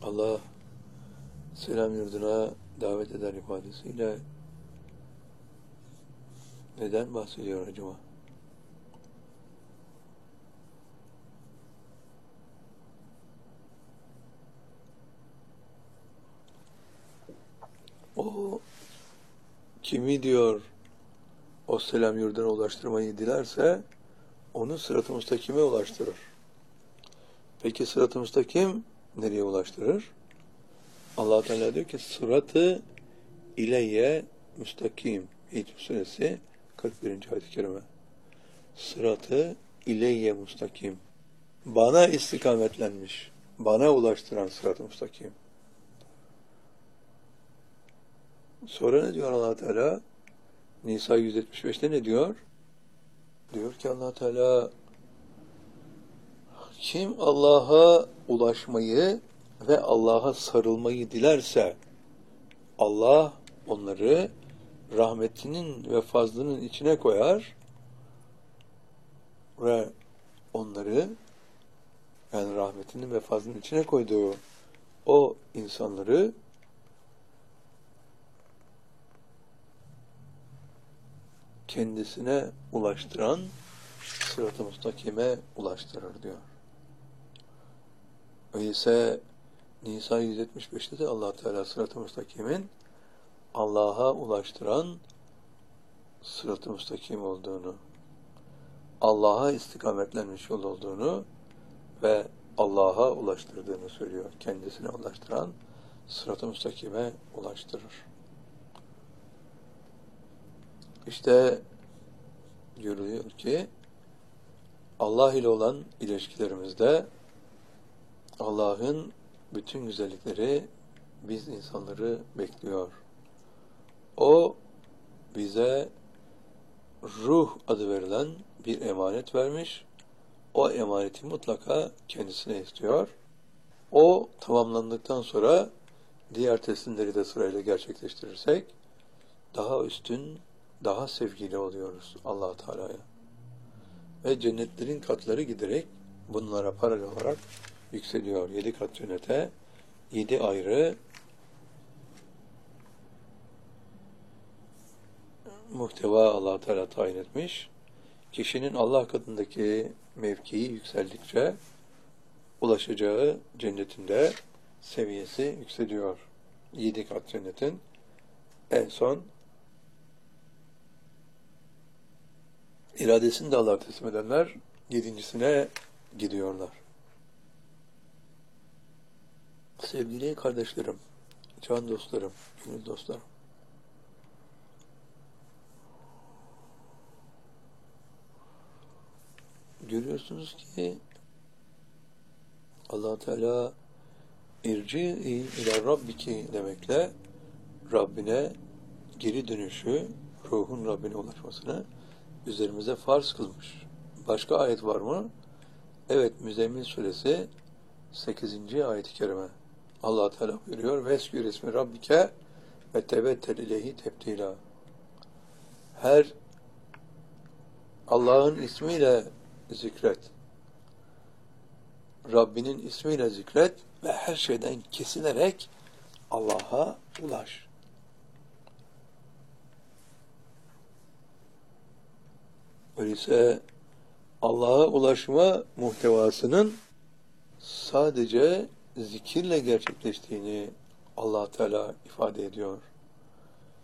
Allah selam yurduna davet eder ifadesiyle neden bahsediyor acaba? O kimi diyor o selam yurduna ulaştırmayı dilerse onu sırat-ı müstakime ulaştırır. Peki sırat-ı müstakim nereye ulaştırır? Allah Teala diyor ki sırat-ı ileyye müstakim. Hicr suresi 41. ayet-i kerime. Sırat-ı ileyye müstakim. Bana istikametlenmiş. Bana ulaştıran sırat-ı müstakim. Sonra ne diyor Allah Teala? Nisa 175'te ne diyor? Diyor ki Allah Teala kim Allah'a ulaşmayı ve Allah'a sarılmayı dilerse Allah onları rahmetinin ve fazlının içine koyar ve onları yani rahmetinin ve fazlının içine koyduğu o insanları kendisine ulaştıran sırat-ı müstakime ulaştırır diyor. Öyleyse Nisa 175'te de Allah Teala sırat-ı müstakimin Allah'a ulaştıran sırat-ı müstakim olduğunu, Allah'a istikametlenmiş yol olduğunu ve Allah'a ulaştırdığını söylüyor. Kendisine ulaştıran sırat-ı müstakime ulaştırır. İşte görülüyor ki Allah ile olan ilişkilerimizde Allah'ın bütün güzellikleri biz insanları bekliyor. O bize ruh adı verilen bir emanet vermiş. O emaneti mutlaka kendisine istiyor. O tamamlandıktan sonra diğer teslimleri de sırayla gerçekleştirirsek daha üstün, daha sevgili oluyoruz Allah Teala'ya. Ve cennetlerin katları giderek bunlara paralel olarak yükseliyor. 7 kat cennete 7 ayrı muhteva Allah Teala tayin etmiş. Kişinin Allah katındaki mevkii yükseldikçe ulaşacağı cennetinde seviyesi yükseliyor. 7 kat cennetin en son iradesini de Allah'a teslim edenler 7.sine gidiyorlar. Sevgili kardeşlerim, can dostlarım, gönül dostlarım. Görüyorsunuz ki Allah Teala irci'i ila rabbiki demekle Rabbine geri dönüşü, ruhun Rabbine ulaşmasını üzerimize farz kılmış. Başka ayet var mı? Evet, Müzzemmil suresi 8. ayet-i kerime. Allah Teala buyuruyor: "Veskür ismi rabbike ve tebettel ileyhi tebdila." Her Allah'ın ismiyle zikret. Rabbinin ismiyle zikret ve her şeyden kesilerek Allah'a ulaş. Öyleyse Allah'a ulaşma muhtevasının sadece zikirle gerçekleştiğini Allah Teala ifade ediyor.